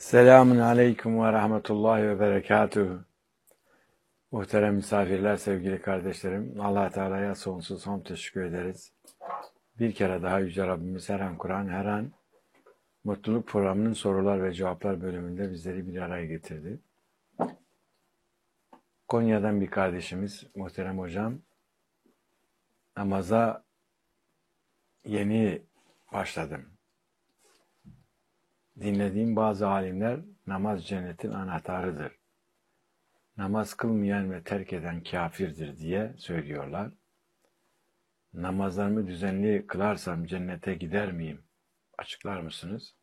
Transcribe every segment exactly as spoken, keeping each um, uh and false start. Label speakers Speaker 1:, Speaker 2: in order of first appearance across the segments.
Speaker 1: Selamun aleyküm ve rahmetullahi ve berekatuhu. Muhterem misafirler, sevgili kardeşlerim, Allah Teala'ya sonsuz hamd teşekkür ederiz. Bir kere daha Yüce Rabbimiz her an Kur'an, her an Mutluluk Programı'nın sorular ve cevaplar bölümünde bizleri bir araya getirdi. Konya'dan bir kardeşimiz, muhterem hocam, namaza yeni başladım. Dinlediğim bazı alimler namaz cennetin anahtarıdır. Namaz kılmayan ve terk eden kafirdir diye söylüyorlar. Namazlarımı düzenli kılarsam cennete gider miyim? Açıklar mısınız?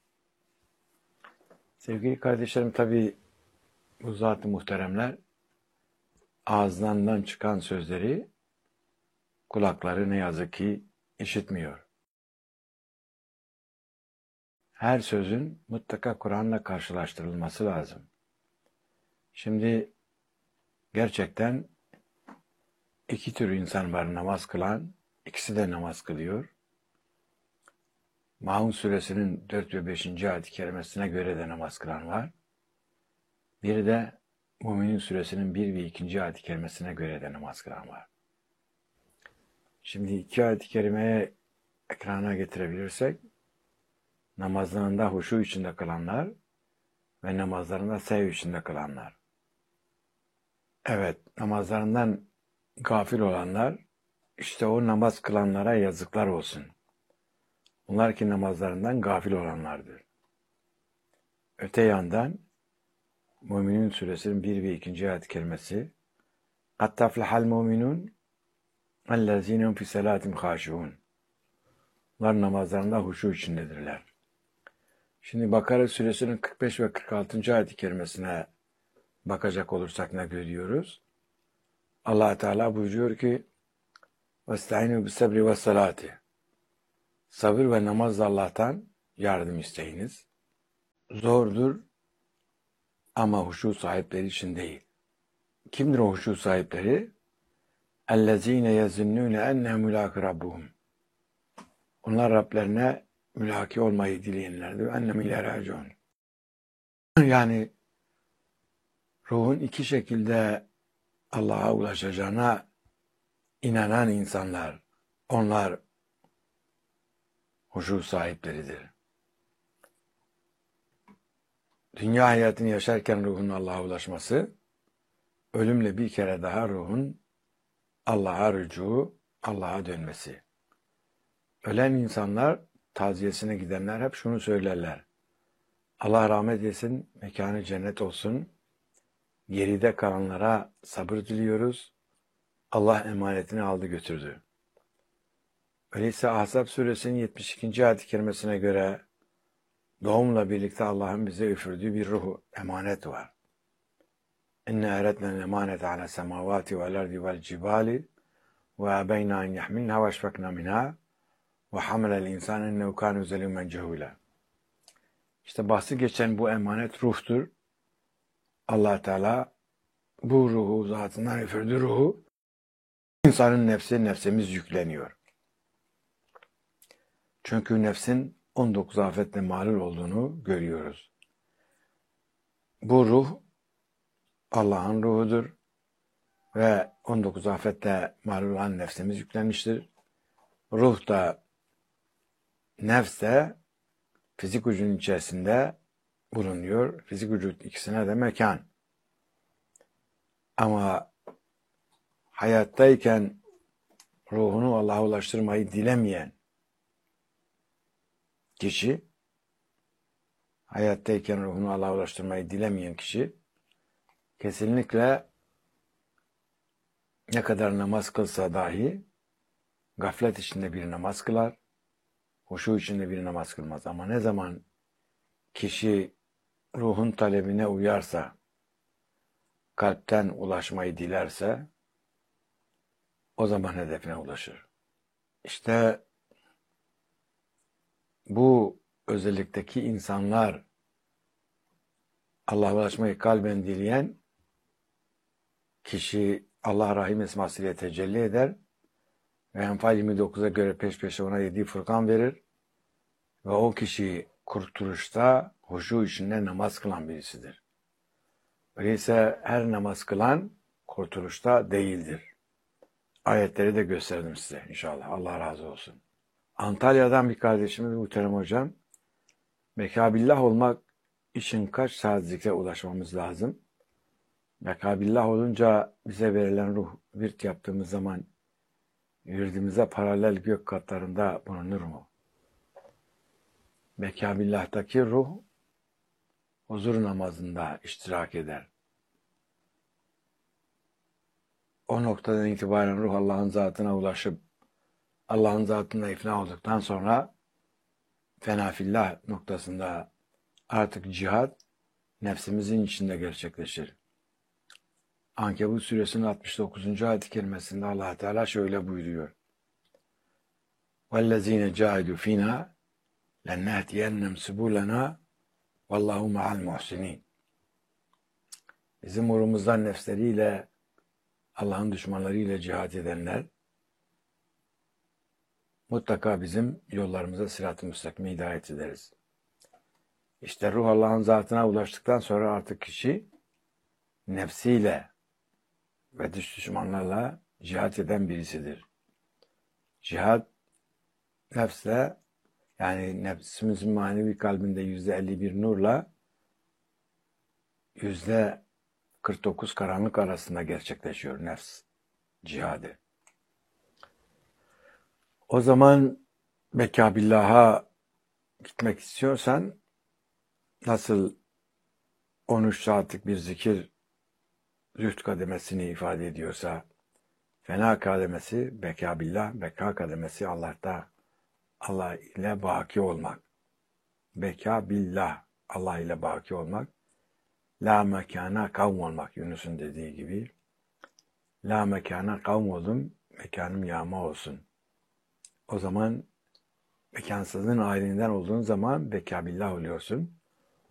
Speaker 1: Sevgili kardeşlerim, tabii bu zat-ı muhteremler ağızlarından çıkan sözleri kulakları ne yazık ki işitmiyor. Her sözün mutlaka Kur'an'la karşılaştırılması lazım. Şimdi gerçekten iki tür insan var namaz kılan, ikisi de namaz kılıyor. Maun suresinin dört ve beşinci ayet-i kerimesine göre de namaz kılan var. Bir de Müminin suresinin bir ve ikinci ayet-i kerimesine göre de namaz kılan var. Şimdi iki ayet-i kerimeye ekrana getirebilirsek, namazlarında huşu içinde kılanlar ve namazlarında sev içinde kılanlar. Evet, namazlarından gafil olanlar, işte o namaz kılanlara yazıklar olsun. Bunlar ki namazlarından gafil olanlardır. Öte yandan Müminin suresinin bir ve ikinci ayet-i kerimesi قَدْ تَفْلَحَ الْمُؤْمِنُونَ اَلَّذ۪ينَ هُمْ فِي سَلَاتِمْ خَاشِعُونَ. Bunlar namazlarında huşu içindedirler. Şimdi Bakara suresinin kırk beş ve kırk altıncı ayet-i kerimesine bakacak olursak ne görüyoruz? Allah Teala buyuruyor ki وَاسْتَعِنُوا بِالسَّبْرِ وَالصَّلَاتِ. Sabır ve namazla Allah'tan yardım isteyiniz. Zordur ama huşu sahipleri için değil. Kimdir o huşu sahipleri? اَلَّذ۪ينَ يَزُنُّونَ اَنَّهُ مُلَاقِ رَبُّهُمْ. Onlar Rablerine mülaki olmayı dileyenlerdir. اَنَّمْ اِلَى رَاجِعُونَ. Yani ruhun iki şekilde Allah'a ulaşacağına inanan insanlar, onlar huşu sahipleridir. Dünya hayatını yaşarken ruhun Allah'a ulaşması, ölümle bir kere daha ruhun Allah'a rücu, Allah'a dönmesi. Ölen insanlar, taziyesine gidenler hep şunu söylerler. Allah rahmet etsin, mekanı cennet olsun. Geride kalanlara sabır diliyoruz. Allah emanetini aldı götürdü. Öyleyse Ahzab suresinin yetmiş ikinci ayet-i kerimesine göre doğumla birlikte Allah'ın bize üfürdüğü bir ruhu, emanet var. İnne eretnel emanete ala semavati vel ardi vel cibali ve abeyna en yahmilna ve eşfekna minha ve hamelel insan ennehu kâne zelûmen cehûlâ. İşte bahsi geçen bu emanet ruhtur. Allah Teala bu ruhu, zatından üfürdüğü ruhu insanın nefsi, nefsimiz yükleniyor. Çünkü nefsin on dokuz afetle mağrur olduğunu görüyoruz. Bu ruh Allah'ın ruhudur ve on dokuz afetle mağrur olan nefsimiz yüklenmiştir. Ruh da, nefs de fizik vücudun içerisinde bulunuyor. Fizik vücut ikisine de mekan. Ama hayattayken ruhunu Allah'a ulaştırmayı dilemeyen kişi, hayattayken ruhunu Allah'a ulaştırmayı dilemeyen kişi, kesinlikle ne kadar namaz kılsa dahi gaflet içinde bir namaz kılar, huşu içinde bir namaz kılmaz. Ama ne zaman kişi ruhun talebine uyarsa, kalpten ulaşmayı dilerse, o zaman hedefine ulaşır. İşte bu özellikteki insanlar, Allah'a ulaşmayı kalben dileyen kişi Allah Rahim esmasıyla tecelli eder ve Enfal yirmi dokuza göre peş peşe ona yedi Furkan verir ve o kişi kurtuluşta huşu içinde namaz kılan birisidir. Öyleyse her namaz kılan kurtuluşta değildir. Ayetleri de gösterdim size inşallah. Allah razı olsun. Antalya'dan bir kardeşimiz muhterem hocam. Bekabillah olmak için kaç saat zikre ulaşmamız lazım? Bekabillah olunca bize verilen ruh virt yaptığımız zaman virdimize paralel gök katlarında bulunur mu? Bekabillah'taki ruh huzur namazında iştirak eder. O noktadan itibaren ruh Allah'ın zatına ulaşıp Allah'ın zatına ifna olduktan sonra fenafillah noktasında artık cihat nefsimizin içinde gerçekleşir. Ankebut suresinin altmış dokuzuncu ayet-i kerimesinde Allah Teala şöyle buyuruyor. وَالَّذ۪ينَ جَاهِدُوا ف۪ينَا لَنَّهْتِيَنَّمْ سُبُولَنَا وَاللّٰهُ مَعَ الْمُحْسِنِينَ. Bizim uğrumuzdan nefsleriyle, Allah'ın düşmanlarıyla cihat edenler mutlaka bizim yollarımıza sırat-ı müstakime hidayet ederiz. İşte ruh Allah'ın zatına ulaştıktan sonra artık kişi nefsiyle ve dış düşmanlarla cihat eden birisidir. Cihat nefsle, yani nefsimizin manevi kalbinde yüzde elli bir nurla yüzde kırk dokuz karanlık arasında gerçekleşiyor nefs cihadı. O zaman Bekabillah'a gitmek istiyorsan nasıl on üç saatlik bir zikir zühd kademesini ifade ediyorsa, fena kademesi Bekabillah, beka kademesi Allah'ta, Allah ile baki olmak. Bekabillah, Allah ile baki olmak. La mekana kavm olmak, Yunus'un dediği gibi. La mekana kavm oldum, mekanım yağma olsun. O zaman mekansızlığın ayrılığından olduğun zaman Bekabillah oluyorsun.